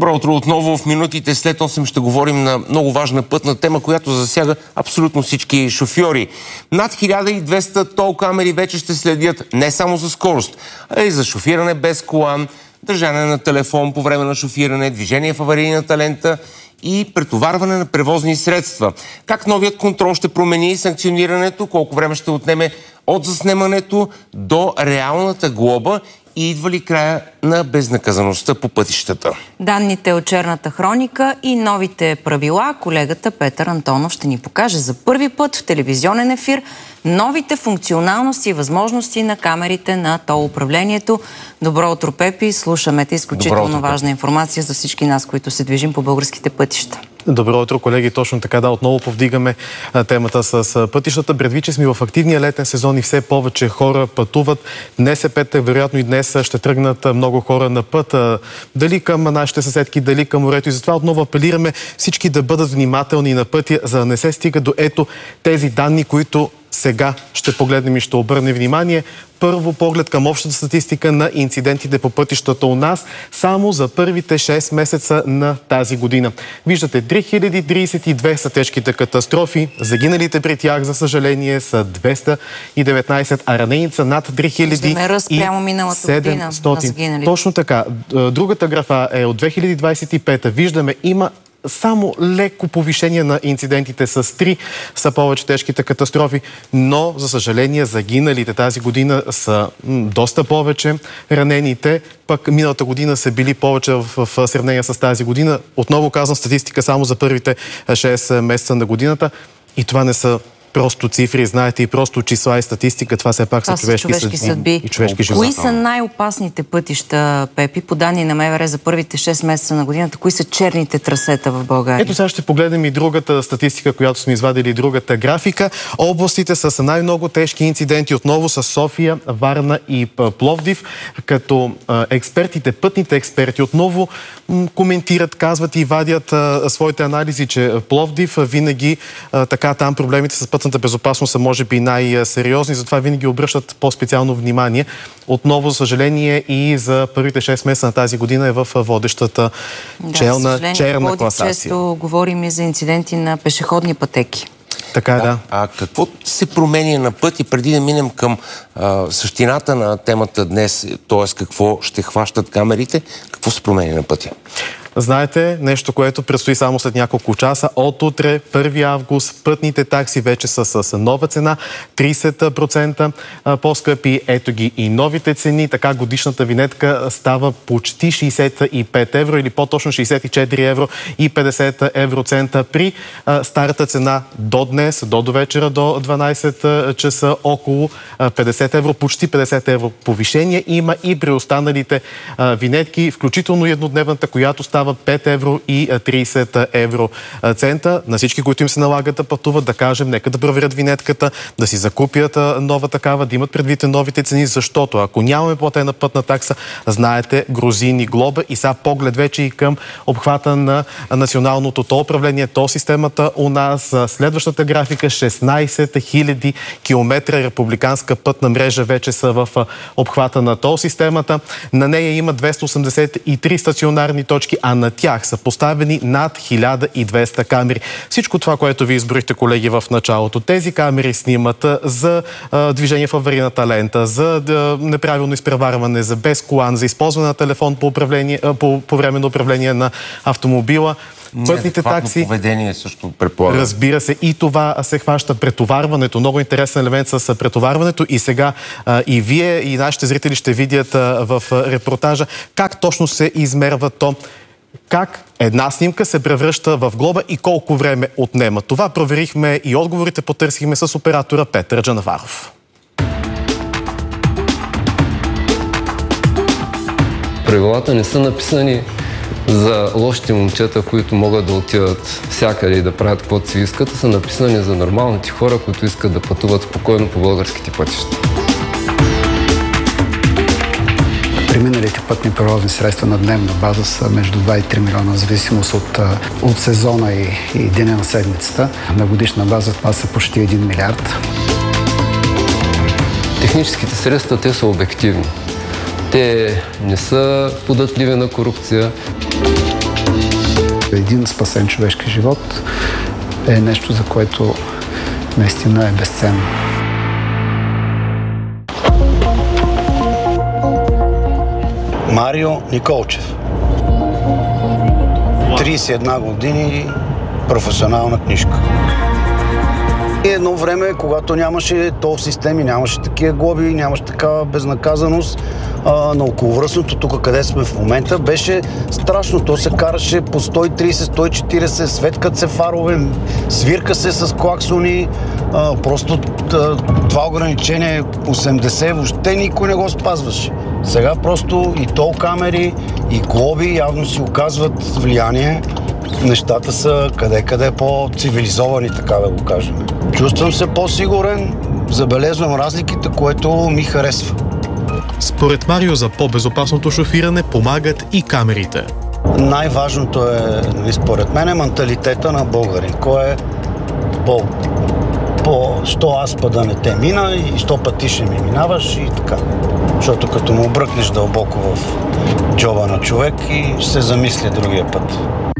Добро утро отново. В минутите след 8 ще говорим на много важна пътна тема, която засяга абсолютно всички шофьори. Над 1200 тол камери вече ще следят не само за скорост, а и за шофиране без колан, държане на телефон по време на шофиране, движение в аварийната лента и претоварване на превозни средства. Как новият контрол ще промени санкционирането, колко време ще отнеме от заснемането до реалната глоба и идва ли края на безнаказаността по пътищата? Данните от черната хроника и новите правила колегата Петър Антонов ще ни покаже за първи път в телевизионен ефир новите функционалности и възможности на камерите на тол управлението. Добро утро, Пепи. Слушаме те. Изключително важна информация за всички нас, които се движим по българските пътища. Добро утро, колеги. Точно така, да, отново повдигаме темата с пътищата. Предвид, че сме в активния летен сезон и все повече хора пътуват. Днес е петък, вероятно и днес ще тръгнат много хора на път. Дали към нашите съседки, дали към морето. И затова отново апелираме всички да бъдат внимателни на пътя, за да не се стига до тези данни, които сега ще погледнем и ще обърнем внимание. Първо поглед към общата статистика на инцидентите по пътищата у нас само за първите 6 месеца на тази година. Виждате, 3032 са тежките катастрофи, загиналите при тях, за съжаление, са 219, а ранените са над 3700. Точно така. Другата графа е от 2025. Виждаме, има само леко повишение на инцидентите, с 3 са повече тежките катастрофи, но, за съжаление, загиналите тази година са доста повече. Ранените пък миналата година са били повече в сравнение с тази година. Отново казвам, статистика само за първите 6 месеца на годината. И това не са просто цифри, знаете, и просто числа и статистика. Това все пак са човешки съдби и човешки животи. Кои са най-опасните пътища, Пепи, по данни на МВР за първите 6 месеца на годината? Кои са черните трасета в България? Ето сега ще погледнем и другата статистика, която сме извадили, другата графика. Областите с най-много тежки инциденти отново са София, Варна и Пловдив, като експертите, пътните експерти отново коментират, казват и вадят своите анализи, че Пловдив винаги така там проблемите с пътната безопасност са може би най-сериозни, затова винаги обръщат по-специално внимание. Отново, за съжаление, и за първите 6 месеца на тази година е в водещата черна класация. Често говорим и за инциденти на пешеходни пътеки. Така, да. А какво се променя на път и преди да минем към същината на темата днес, т.е. какво ще хващат камерите, какво се променя на пътя? Знаете, нещо, което предстои само след няколко часа. От утре, 1 август, пътните такси вече са с нова цена, 30% по-скъпи. Ето ги и новите цени. Така годишната винетка става почти 65 евро или по-точно 64 евро и 50 евроцента при старата цена до днес, до вечера, до 12 часа, около 50 евро, почти 50 евро повишение. Има и при останалите винетки, включително еднодневната, която става 5 евро и 30 евроцента. На всички, които им се налагат да пътуват, да кажем, нека да проверят винетката, да си закупят нова такава, да имат предвид новите цени, защото ако нямаме платена пътна такса, знаете, грози ни глоба. И сега поглед вече и към обхвата на националното тол управление, тол системата у нас. Следващата графика, 16 000 километра републиканска пътна мрежа вече са в обхвата на тол системата. На нея има 283 стационарни точки, а на тях са поставени над 1200 камери. Всичко това, което ви изброихте, колеги, в началото. Тези камери снимат за движение в аварийната лента, за неправилно изпреварване, за без колан, за използване на телефон по време на управление на автомобила. Пътните такси, поведение също предполага. Разбира се, и това се хваща. Претоварването. Много интересен елемент с претоварването. И сега и вие, и нашите зрители ще видят в репортажа как точно се измерва то. Как една снимка се превръща в глоба и колко време отнема. Това проверихме и отговорите потърсихме с оператора Петър Джанаваров. Правилата не са написани за лошите момчета, които могат да отидат всякъде и да правят каквото си искат, са написани за нормалните хора, които искат да пътуват спокойно по българските пътища. Преминалите пътни превозни средства на дневна база са между 2 и 3 милиона, в зависимост от сезона и деня на седмицата. На годишна база това са почти 1 милиард. Техническите средства, те са обективни. Те не са податливи на корупция. Един спасен човешки живот е нещо, за което наистина е безценно. Марио Николчев. 31 години, професионална книжка. И едно време, когато нямаше тол системи, нямаше такива глоби, нямаше такава безнаказаност, на околовръстното, тук къде сме в момента, беше страшно. То се караше по 130-140, светкат се фарове, свирка се с клаксони. Просто това ограничение 80 въобще никой не го спазваше. Сега просто и тол камери, и глоби явно си оказват влияние. Нещата са къде по-цивилизовани, така да го кажем. Чувствам се по-сигурен, забелязвам разликите, което ми харесва. Според Марио за по-безопасното шофиране помагат и камерите. Най-важното е, според мен, менталитета на българин. Кой е що аз па да не те мина и що път ти ще ми минаваш и така. Защото като му бръкнеш дълбоко в джоба на човек и ще се замисли другия път.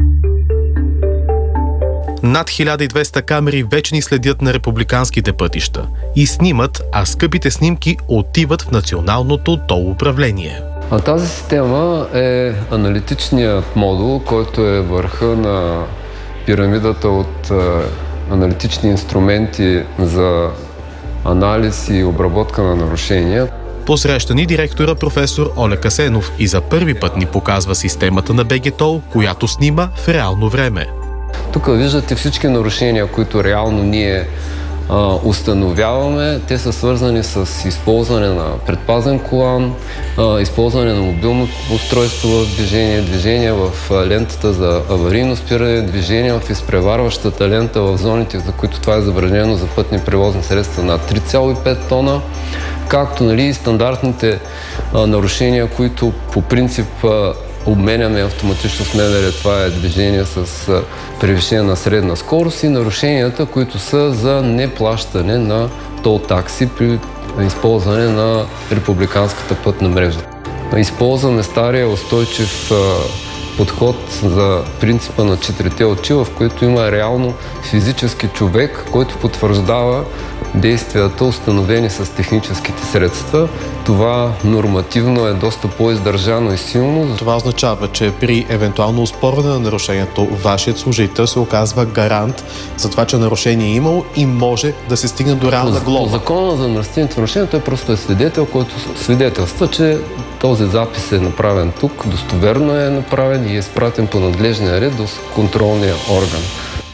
Над 1200 камери вече ни следят на републиканските пътища и снимат, а скъпите снимки отиват в националното тол управление. А тази система е аналитичният модул, който е върха на пирамидата от аналитични инструменти за анализ и обработка на нарушения. Посреща ни директора професор Олег Асенов и за първи път ни показва системата на БГТОЛ, която снима в реално време. Тук виждате всички нарушения, които реално ние установяваме. Те са свързани с използване на предпазен колан, използване на мобилно устройство в движение в лентата за аварийно спиране, движение в изпреварващата лента в зоните, за които това е забранено за пътни превозни средства над 3,5 тона, както и стандартните нарушения, които по принцип обменяме автоматично с МВР. Това е движение с превишение на средна скорост и нарушенията, които са за неплащане на тол такси при използване на републиканската пътна мрежа. Използваме стария устойчив подход за принципа на четирите очи, в който има реално физически човек, който потвърждава действията, установени с техническите средства. Това нормативно е доста по-издържано и силно. Това означава, че при евентуално оспорване на нарушението, вашият служител се оказва гарант за това, че нарушение е имало и може да се стигне до реална глоба. По закона за административните нарушения той просто е свидетел, който свидетелства, че този запис е направен тук, достоверно е направен и е изпратен по надлежния ред до контролния орган.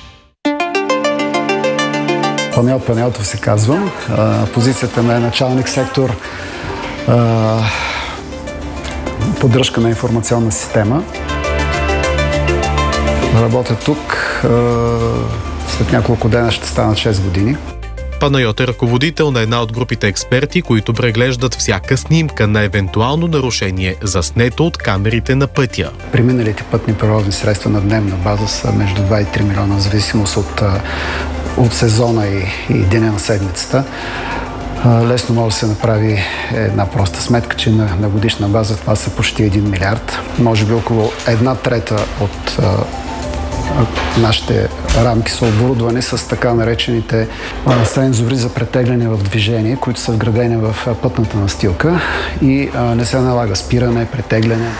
Панел Панелтов се казвам. Позицията ми е началник сектор поддръжка на информационна система. Работя тук. След няколко дена ще станат 6 години. Панайот е ръководител на една от групите експерти, които преглеждат всяка снимка на евентуално нарушение, заснето от камерите на пътя. Преминалите пътни превозни средства на дневна база са между 2 и 3 милиона, в зависимост от сезона и деня на седмицата. Лесно може да се направи една проста сметка, че на годишна база това са почти 1 милиард. Може би около 1/3 от нашите рамки са оборудвани с така наречените сензори за претегляне в движение, които са вградени в пътната настилка и не се налага спиране, претегляне.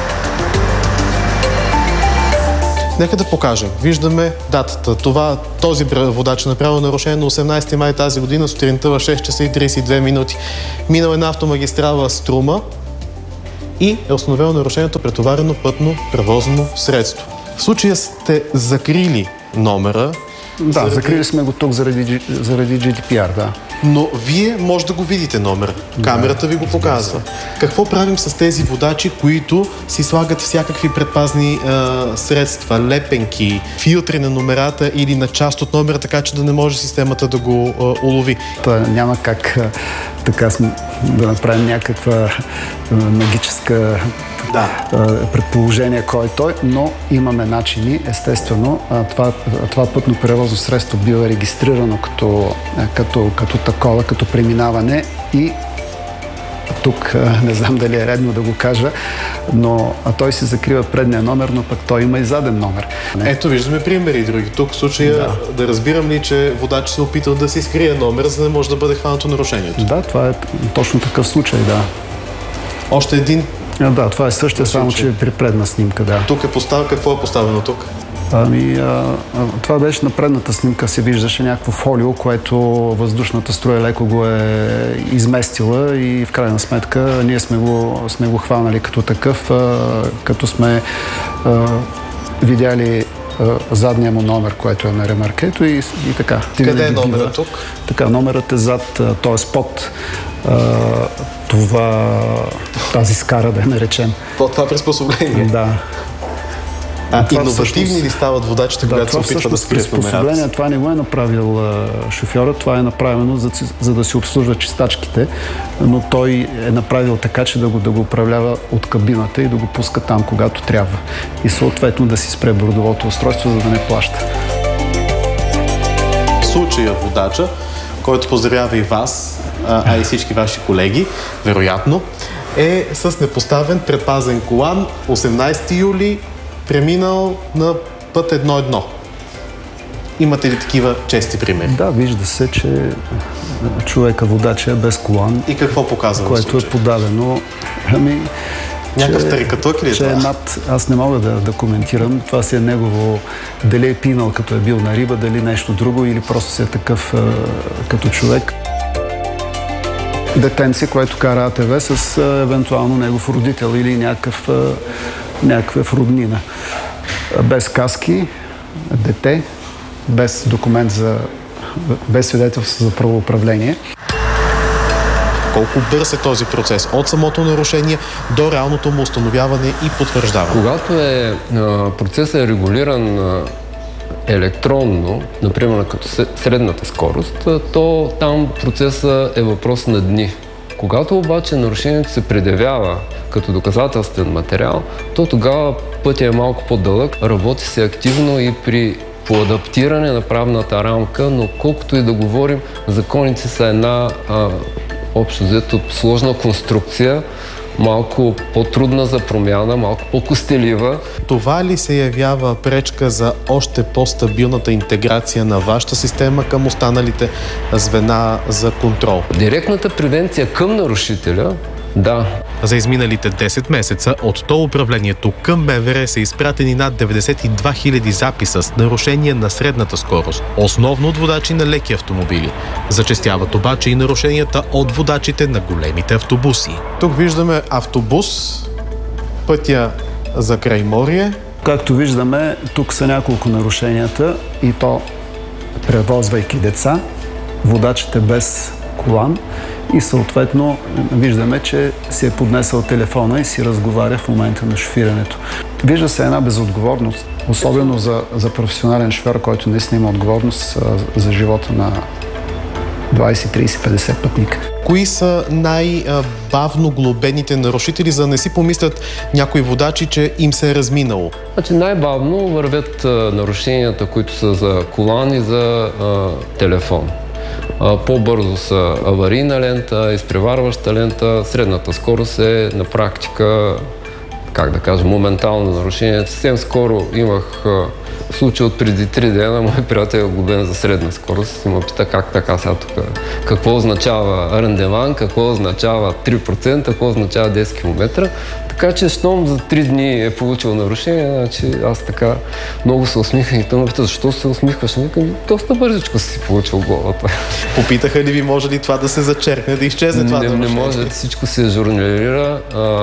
Нека да покажем. Виждаме датата. Този водач е направил нарушение на 18 май тази година, сутринта в 6 часа и 32 минути. Минал една автомагистрала Струма и е установено нарушението претоварено пътно превозно средство. В случая сте закрили номера. Да, закрили сме го тук заради GDPR, да. Но вие може да го видите номер. Камерата ви го показва. Какво правим с тези водачи, които си слагат всякакви предпазни средства, лепенки, филтри на номерата или на част от номера, така че да не може системата да го улови? Няма как така да направим някаква магическа предположение кой е той, но имаме начини. Естествено, това пътно превозно средство бива регистрирано като такова, като преминаване и тук не знам дали е редно да го кажа, но той си закрива предния номер, но пък той има и заден номер. Ето, виждаме примери други. Тук в случая да разбирам ли, че водач се опитал да си скрие номер, за да не може да бъде хванато нарушението? Да, това е точно такъв случай, да. Още един? Да, това е същия, само че при предна снимка, да. Тук какво е поставено тук? Това беше на предната снимка, се виждаше някакво фолио, което въздушната струя леко го е изместила и в крайна сметка ние сме го хванали като такъв, като сме видяли задния му номер, който е на ремаркето и така. Къде е номерът тук? Така, номерът е зад, т.е. под тази скара, да я наречем. Под това приспособление? Да. Иновативни ли стават водачите, когато се опитват да скрият номерата? Това не го е направил шофьорът, това е направено за да си обслужва чистачките, но той е направил така, че да го управлява от кабината и да го пуска там, когато трябва. И съответно да си спре бордовото устройство, за да не плаща. В случая водача, който поздравява и вас, а и всички ваши колеги, вероятно, е с непоставен предпазен колан. 18 юли преминал на път 1-1. Имате ли такива чести примери? Да, вижда се, че човека водача е без колан. И какво показва в случая? Което е подадено. Някакъв тарикатлък ли е това? Аз не мога да коментирам. Това си е негово, дали е пинал като е бил на риба, дали нещо друго или просто си е такъв като човек. Детенце, което кара АТВ с евентуално негов родител или някаква роднина. Без каски, дете, без документ без свидетелство за правоуправление. Колко бърз е този процес от самото нарушение до реалното му установяване и потвърждаване? Когато процесът е регулиран електронно, например като средната скорост, то там процесът е въпрос на дни. Когато обаче нарушението се предявява като доказателствен материал, то тогава пътят е малко по-дълъг. Работи се активно и по адаптиране на правната рамка, но колкото и да говорим, законите са една общо взето сложна конструкция, малко по-трудна за промяна, малко по-костелива. Това ли се явява пречка за още по-стабилната интеграция на вашата система към останалите звена за контрол? Директната превенция към нарушителя, да. За изминалите 10 месеца от ТОЛ управлението към МВР са изпратени над 92 000 записа с нарушения на средната скорост, основно от водачи на леки автомобили. Зачестяват обаче и нарушенията от водачите на големите автобуси. Тук виждаме автобус, пътя за Крайморие. Както виждаме, тук са няколко нарушенията и то превозвайки деца, водачите без колан и съответно виждаме, че си е поднесъл телефона и си разговаря в момента на шофирането. Вижда се една безотговорност, особено за професионален шофьор, който наистина има отговорност за живота на 20, 30, 50 пътника. Кои са най-бавно глобените нарушители, за да не си помислят някои водачи, че им се е разминало? Значи най-бавно вървят нарушенията, които са за колан и за телефон. По-бързо са аварийна лента, изпреварваща лента, средната скорост е на практика, моментално нарушение. Съвсем скоро имах случай от преди 3 дена, мой приятел е глобен за средна скорост и ме пита как така сега тук, какво означава рандеван, какво означава 3%, какво означава 10 км. Така че, щом за 3 дни е получил нарушение, значи аз така много се усмихах и той ме пита, защо се усмихваш? Доста бързичко си получил главата. Попитаха ли ви, може ли това да се зачеркне, да изчезне това нарушение? Не може, всичко се журналира.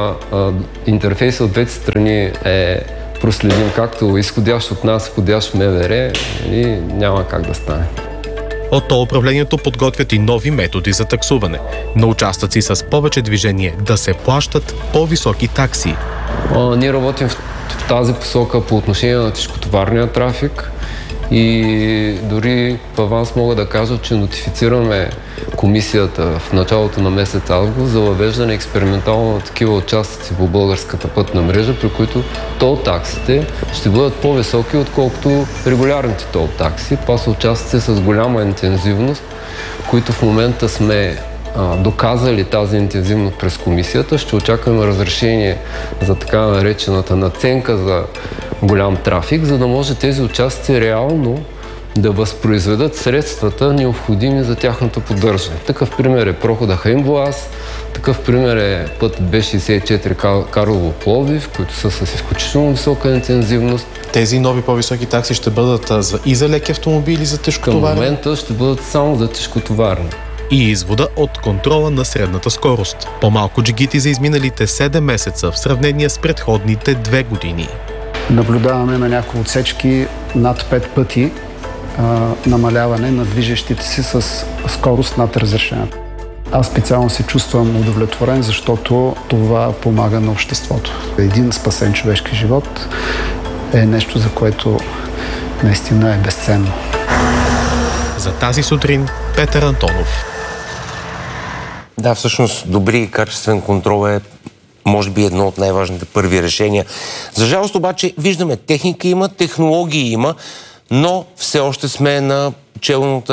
Интерфейсът от двете страни е проследим както изходящ от нас, входящ в МВР и няма как да стане. От ТОЛ управлението подготвят и нови методи за таксуване. На участъци с повече движение да се плащат по-високи такси. Ние работим в тази посока по отношение на тежкотоварния трафик и дори в аванс мога да кажа, че нотифицираме комисията в началото на месец август за въвеждане експериментално на такива участъци по българската пътна мрежа, при които тол таксите ще бъдат по-високи, отколкото регулярните тол такси. Това са участъци с голяма интензивност, които в момента сме доказали тази интензивност през комисията. Ще очакваме разрешение за така наречената надценка за голям трафик, за да може тези участъци реално да възпроизведат средствата, необходими за тяхното поддържане. Такъв пример е прохода Хаинбоаз, такъв пример е път Б64 Карлово-Пловдив, които са с изключително висока интензивност. Тези нови по-високи такси ще бъдат и за леки автомобили, за тежкотоварни? Към момента ще бъдат само за тежкотоварни. И извода от контрола на средната скорост. По-малко джигити за изминалите 7 месеца в сравнение с предходните 2 години. Наблюдаваме на някои отсечки над 5 пъти намаляване на движещите си с скорост над разрешената. Аз специално се чувствам удовлетворен, защото това помага на обществото. Един спасен човешки живот е нещо, за което наистина е безценно. За тази сутрин Петър Антонов. Да, всъщност добри и качествен контрол е може би едно от най-важните първи решения. За жалост обаче виждаме, техника има, технологии има, но все още сме на челото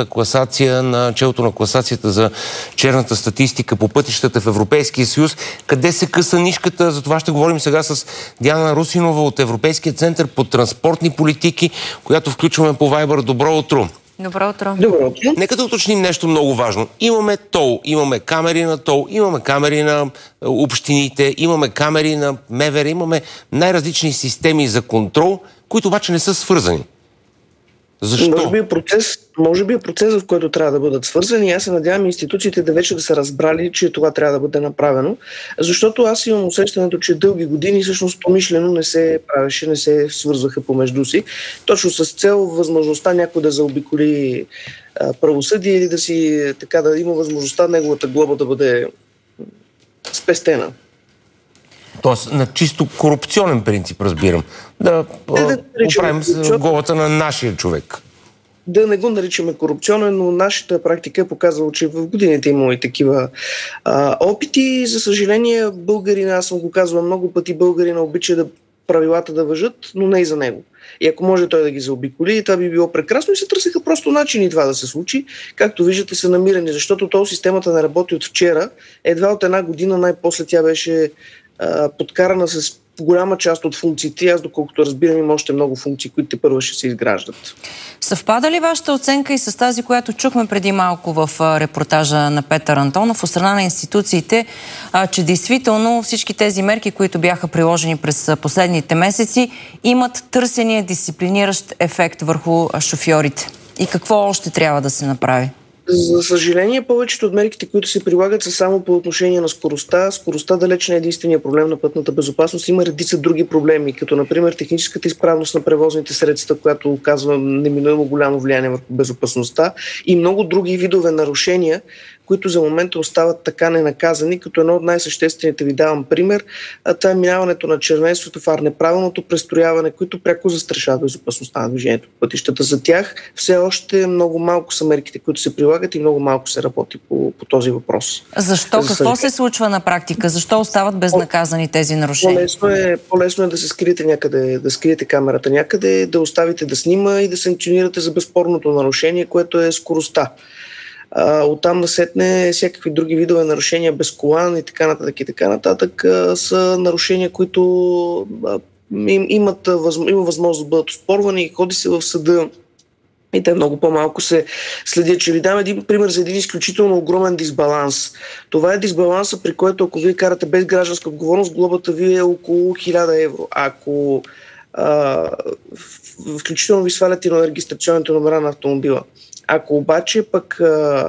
на класацията за черната статистика по пътищата в Европейския съюз. Къде се къса нишката? За това ще говорим сега с Диана Русинова от Европейския център по транспортни политики, която включваме по Viber. Добро утро! Добро утро. Добро утро. Нека да уточним нещо много важно. Имаме тол, имаме камери на тол, имаме камери на общините, имаме камери на МВР, имаме най-различни системи за контрол, които обаче не са свързани. Защо? Може би е процес, в който трябва да бъдат свързани. Аз се надявам институциите да вече да са разбрали, че това трябва да бъде направено. Защото аз имам усещането, че дълги години всъщност помишлено не се правеше, не се свързваха помежду си. Точно с цел възможността някой да заобиколи правосъдие или да има възможността неговата глоба да бъде спестена. Тоест на чисто корупционен принцип, разбирам. Да оправим главата на нашия човек. Да не го наричаме корупционен, но нашата практика е показала, че в годините има и такива опити. За съжаление, българина, аз съм го казвал много пъти, българина обича правилата да важат, но не и за него. И ако може той да ги заобиколи, това би било прекрасно и се търсеха просто начини това да се случи. Както виждате, са намирани, защото тол системата не работи от вчера. Едва от една година най-после тя беше подкарана с голяма част от функциите. Аз, доколкото разбирам, има още много функции, които тепърва ще се изграждат. Съвпада ли вашата оценка и с тази, която чухме преди малко в репортажа на Петър Антонов от страна на институциите, че действително всички тези мерки, които бяха приложени през последните месеци, имат търсения дисциплиниращ ефект върху шофьорите? И какво още трябва да се направи? За съжаление, повечето от мерките, които се прилагат, са само по отношение на скоростта. Скоростта далеч не е единствения проблем на пътната безопасност. Има редица други проблеми, като например техническата изправност на превозните средства, която оказва неминуемо голямо влияние върху безопасността, и много други видове нарушения, които за момента остават така ненаказани, като едно от най-съществените ви давам пример. Това е минаването на червен светофар, неправилното престрояване, които пряко застрашават безопасността на движението по пътищата. За тях все още много малко са мерките, които се прилагат, и много малко се работи по този въпрос. Защо? Какво се случва на практика? Защо остават безнаказани тези нарушения? По-лесно е да се скриете някъде, да скриете камерата някъде, да оставите да снима и да санкционирате за безспорното нарушение, което е скоростта. Оттам насетне всякакви други видове нарушения, без колан и така нататък, са нарушения, които има възможност да бъдат оспорвани, ходи се в съда и те много по-малко се следят. Че ви дам един пример за един изключително огромен дисбаланс. Това е дисбаланса, при който ако вие карате без гражданска отговорност, глобата ви е около 1000 евро. Ако включително ви свалят и на регистрационните номера на автомобила. Ако обаче пък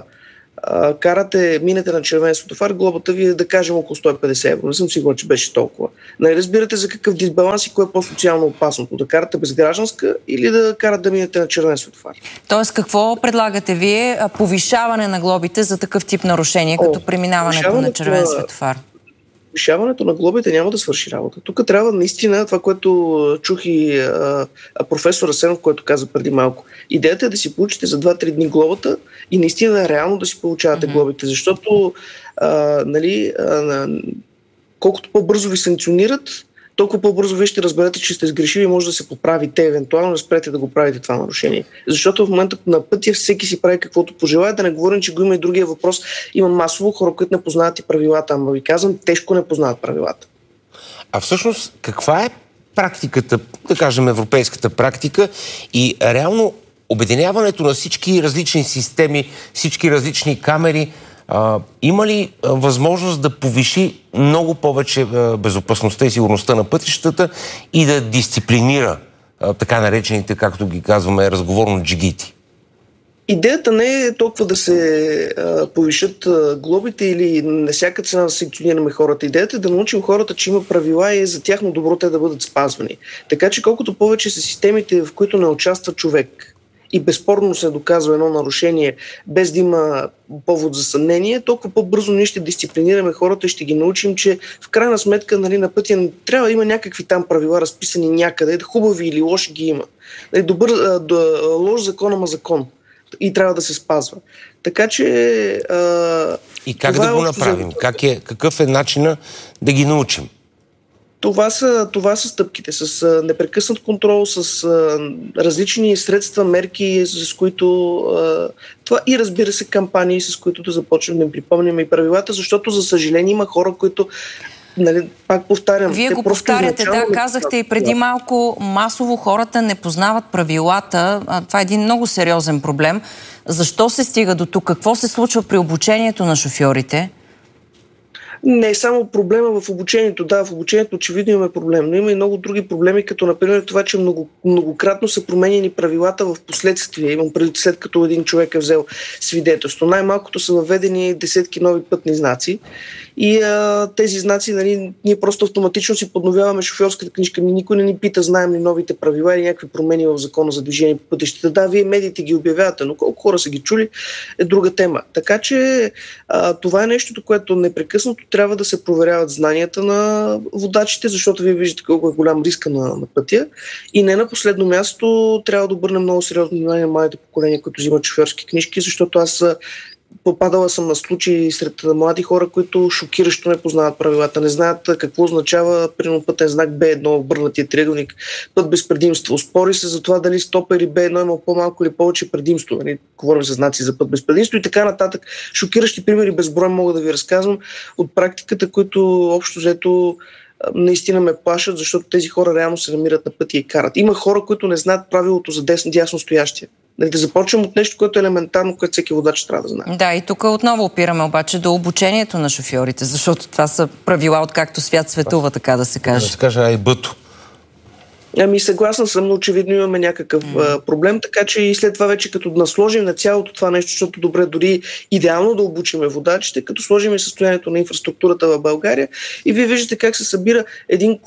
минете на червен светофар, глобата ви е, да кажем, около 150 евро. Не съм сигурен, че беше толкова. Нали разбирате за какъв дисбаланс и кое е по-социално опасното? Да карате без гражданска или да карате да минете на червен светофар? Тоест, какво предлагате вие? Повишаване на глобите за такъв тип нарушения, като преминаването на червен светофар? Повишаването на глобите няма да свърши работа. Тук трябва наистина това, което чух и професор Асенов, който каза преди малко. Идеята е да си получите за 2-3 дни глобата и наистина реално да си получавате глобите, защото колкото по-бързо ви санкционират, толкова по-бързо вие ще разберете, че сте сгрешили и може да се поправите, евентуално да спрете да го правите това нарушение. Защото в момента на пътя всеки си прави каквото пожелае, да не говорим, че го има и другия въпрос. Има масово хора, които не познават и правилата, ама ви казвам, тежко не познават правилата. А всъщност каква е практиката, да кажем европейската практика и реално обединяването на всички различни системи, всички различни камери, има ли възможност да повиши много повече безопасността и сигурността на пътищата и да дисциплинира така наречените, както ги казваме, разговорно джигити? Идеята не е толкова да се повишат глобите или на всяка цена да санкционираме хората. Идеята е да научим хората, че има правила и е за тяхно добро те да бъдат спазвани. Така че колкото повече са системите, в които не участва човек и безспорно се доказва едно нарушение, без да има повод за съмнение, толкова по-бързо ние ще дисциплинираме хората и ще ги научим, че в крайна сметка на пътя трябва да има някакви там правила разписани някъде, хубави или лоши ги има. Лош закон, ама закон. И трябва да се спазва. Така че... И как да го направим? Какъв е начинът да ги научим? Това са стъпките. С непрекъснат контрол, с различни средства, мерки, с които... това и разбира се кампании, с които да започнем да им припомним и правилата, защото за съжаление има хора, които... пак повтарям. Вие го повтаряте, казахте и преди малко, масово хората не познават правилата. Това е един много сериозен проблем. Защо се стига до тук? Какво се случва при обучението на шофьорите? Не е само проблема в обучението. Да, в обучението очевидно имаме проблем, но има и много други проблеми, като например това, че многократно са променени правилата в последствие. Имам предвид след като един човек е взел свидетелство. Най-малкото са въведени десетки нови пътни знаци и тези знаци, ние просто автоматично си подновяваме шофьорската книжка. Никой не ни пита, знаем ли новите правила или някакви промени в закона за движение по пътищата. Да, вие медиите ги обявявате, но колко хора са ги чули е друга тема. Така че това е нещото, което непрекъснато трябва да се проверяват знанията на водачите, защото вие виждате колко е голям риска на пътя. И не на последно място трябва да обърнем много сериозно внимание на младите поколения, които взимат шофьорски книжки, защото аз попадала съм на случаи сред млади хора, които шокиращо не познават правилата, не знаят какво означава примерно пътен знак B1, обърнатия триъгълник, път без предимство. Спори се за това дали стопа или B1 има по-малко или повече предимство. Говорим за знаци за път без предимство и така нататък. Шокиращи примери безброй мога да ви разказвам от практиката, които общо взето наистина ме плашат, защото тези хора реално се намират на пътя и карат. Има хора, които не знаят правилото за дясно стоящия. Да започнем от нещо, което е елементарно, което всеки водач трябва да знае. Да, и тук отново опираме обаче до обучението на шофьорите, защото това са правила, откакто свят светува, така да се каже. Да се каже, бъто. Съгласна съм, но очевидно имаме някакъв проблем, така че и след това вече като насложим на цялото това нещо, защото добре дори идеално да обучиме водачите, като сложим и състоянието на инфраструктурата в България и вие виждате как се събира един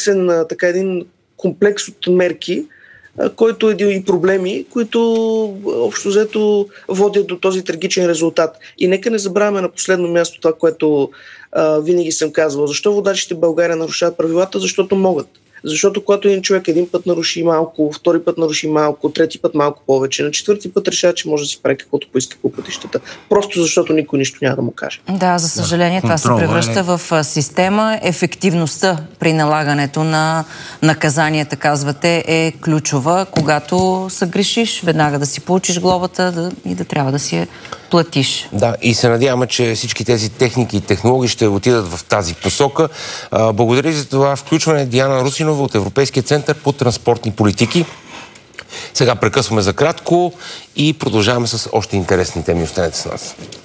комплекс от мерки, който е и проблеми, които общо взето водят до този трагичен резултат. И нека не забравяме на последно място това, което винаги съм казвал. Защо водачите в България нарушават правилата? Защото могат. Защото когато един човек един път наруши малко, втори път наруши малко, трети път малко повече, на четвърти път решава, че може да си прави каквото поиска по пътищата. Просто защото никой нищо няма да му каже. Да, за съжаление това се превръща в система. Ефективността при налагането на наказанията, казвате, е ключова. Когато съгрешиш, веднага да си получиш глобата и да трябва да си я платиш. Да, и се надяваме, че всички тези техники и технологии ще отидат в тази посока. Благодаря за това включване Диана Русинова от Европейския център по транспортни политики. Сега прекъсваме за кратко и продължаваме с още интересни теми. Останете с нас.